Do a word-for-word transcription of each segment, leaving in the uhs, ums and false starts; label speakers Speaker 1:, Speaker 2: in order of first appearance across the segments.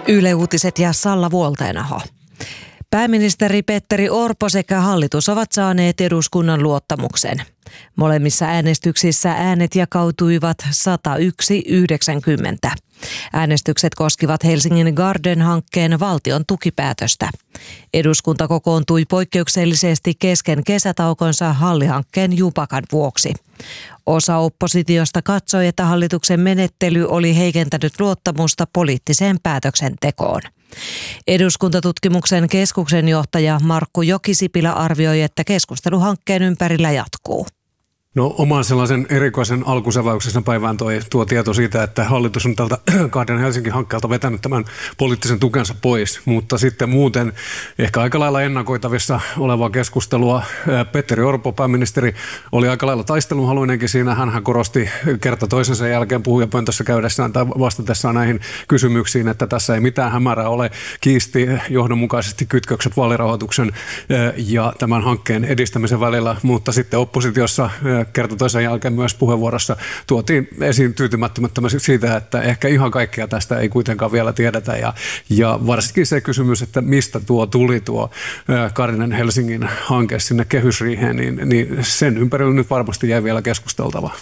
Speaker 1: Yle Uutiset ja Salla Vuolteenaho. Pääministeri Petteri Orpo sekä hallitus ovat saaneet eduskunnan luottamuksen. Molemmissa äänestyksissä äänet jakautuivat sata yksi yhdeksänkymmentä. Äänestykset koskivat Helsingin Garden-hankkeen valtion tukipäätöstä. Eduskunta kokoontui poikkeuksellisesti kesken kesätaukonsa Halli-hankkeen jupakan vuoksi. Osa oppositiosta katsoi, että hallituksen menettely oli heikentänyt luottamusta poliittiseen päätöksentekoon. Eduskuntatutkimuksen keskuksen johtaja Markku Jokisipilä arvioi, että keskustelu hankkeen ympärillä jatkuu.
Speaker 2: No oman sellaisen erikoisen alkusäväyksen päivään toi, tuo tieto siitä, että hallitus on tältä kahden Helsinki-hankkeelta vetänyt tämän poliittisen tukensa pois, mutta sitten muuten ehkä aika lailla ennakoitavissa olevaa keskustelua. Petteri Orpo, pääministeri, oli aika lailla taistelunhaluinenkin siinä. Hänhän korosti kerta toisensa jälkeen puhujapöntössä käydessään tai vastatessaan näihin kysymyksiin, että tässä ei mitään hämärää ole. Kiisti johdonmukaisesti kytkökset vaalirahoituksen ja tämän hankkeen edistämisen välillä, mutta sitten oppositiossa kerta toisen jälkeen myös puheenvuorossa tuotiin esiin tyytymättömättömästi siitä, että ehkä ihan kaikkea tästä ei kuitenkaan vielä tiedetä. Ja, ja varsinkin se kysymys, että mistä tuo tuli tuo Karinen Helsingin hanke sinne kehysriiheen, niin, niin sen ympärillä nyt varmasti jäi vielä keskusteltavaa.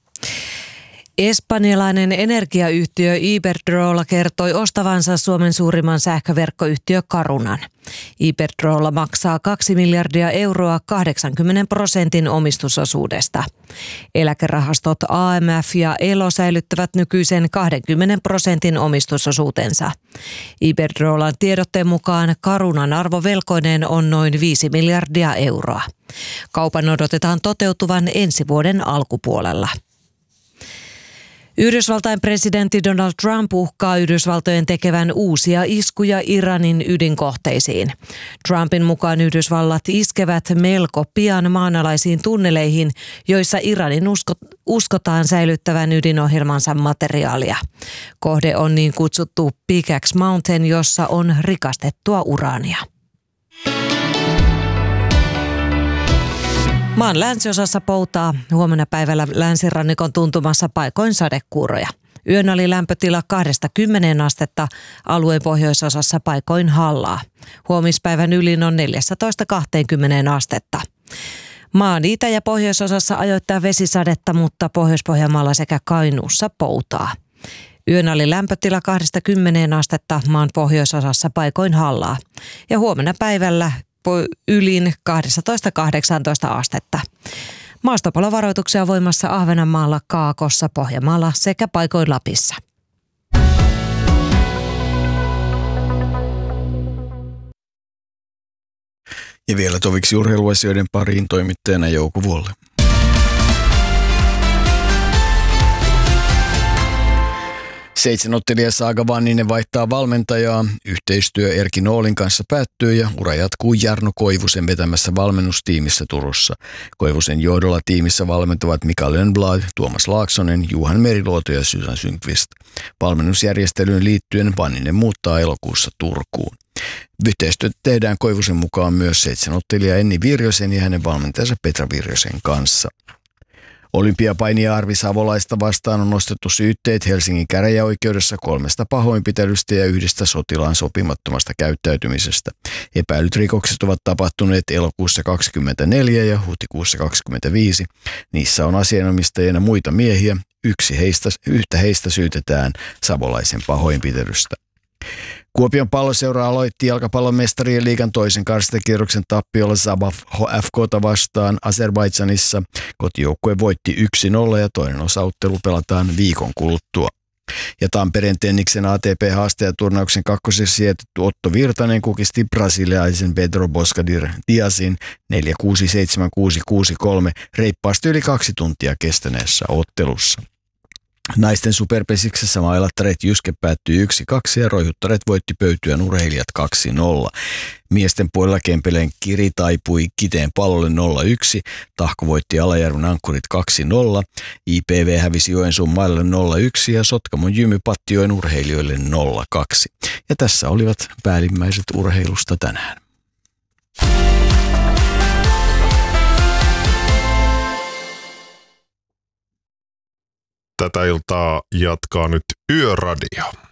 Speaker 1: Espanjalainen energiayhtiö Iberdrola kertoi ostavansa Suomen suurimman sähköverkkoyhtiö Carunan. Iberdrola maksaa kaksi miljardia euroa kahdeksankymmentä prosentin omistusosuudesta. Eläkerahastot A M F ja Elo säilyttävät nykyisen kaksikymmentä prosentin omistusosuutensa. Iberdrolan tiedotteen mukaan Carunan arvo velkoineen on noin viisi miljardia euroa. Kaupan odotetaan toteutuvan ensi vuoden alkupuolella. Yhdysvaltain presidentti Donald Trump uhkaa Yhdysvaltojen tekevän uusia iskuja Iranin ydinkohteisiin. Trumpin mukaan Yhdysvallat iskevät melko pian maanalaisiin tunneleihin, joissa Iranin usko, uskotaan säilyttävän ydinohjelmansa materiaalia. Kohde on niin kutsuttu Pickaxe Mountain, jossa on rikastettua uraania. Maan länsiosassa poutaa, huomenna päivällä länsirannikon tuntumassa paikoin sadekuuroja. Yön oli lämpötila kahdesta kymmeneen astetta, alueen pohjoisosassa paikoin hallaa. Huomispäivän ylin on neljätoista kaksikymmentä astetta. Maan itä- ja pohjoisosassa ajoittaa vesisadetta, mutta Pohjois-Pohjanmaalla sekä Kainuussa poutaa. Yön oli lämpötila kahdesta kymmeneen astetta, maan pohjoisosassa paikoin hallaa. Ja huomenna päivällä ylin kaksitoista kahdeksantoista astetta. Maastopalovaroituksia voimassa Ahvenanmaalla, Kaakossa, Pohjanmaalla sekä paikoin Lapissa.
Speaker 3: Ja vielä toviksi urheiluasioiden pariin toimittajana Jouko Vuolle. Seitsemänottelija Saga Vanninen vaihtaa valmentajaa. Yhteistyö Erkki Noolin kanssa päättyy ja ura jatkuu Jarno Koivusen vetämässä valmennustiimissä Turussa. Koivusen johdolla tiimissä valmentavat Mika Lönnblad, Tuomas Laaksonen, Juhan Meriluoto ja Susan Sundqvist. Valmennusjärjestelyyn liittyen Vanninen muuttaa elokuussa Turkuun. Yhteistyötä tehdään Koivusen mukaan myös seitsemänottelija Enni Virjosen ja hänen valmentajansa Petra Virjosen kanssa. Olympiapainia Arvi Savolaista vastaan on nostettu syytteet Helsingin käräjäoikeudessa kolmesta pahoinpitelystä ja yhdestä sotilaan sopimattomasta käyttäytymisestä. Epäilyt rikokset ovat tapahtuneet elokuussa kaksikymmentäneljä ja huhtikuussa kaksikymmentäviisi. Niissä on asianomistajina muita miehiä. Yksi heistä, yhtä heistä syytetään Savolaisen pahoinpitelystä. Kuopion palloseura aloitti jalkapallomestarien liigan toisen karstakierroksen tappiolla Zabaf F K:ta vastaan Azerbaidžanissa. Kotijoukkue voitti yksi nolla ja toinen osauttelu pelataan viikon kuluttua. Ja Tampereen Tenniksen A T P-haastajaturnauksen kakkosessa sijoitettu Otto Virtanen kukisti brasilialaisen Pedro Boscadir Diazin neljä kuusi seitsemän kuusi kuusi kolme reippaasti yli kaksi tuntia kestäneessä ottelussa. Naisten superpesiksessä mailattaret Jyske päättyi yksi kaksi ja roihuttaret voitti Pöytyän urheilijat kaksi nolla. Miesten puolella Kempeleen Kiri taipui Kiteen pallolle nolla yksi, Tahko voitti Alajärven Ankkurit kaksi nolla, I P V hävisi Joensuun Maille nolla yksi ja Sotkamon Jymy Pattijoen urheilijoille nolla kaksi. Ja tässä olivat päällimmäiset urheilusta tänään.
Speaker 4: Tätä iltaa jatkaa nyt Yöradio.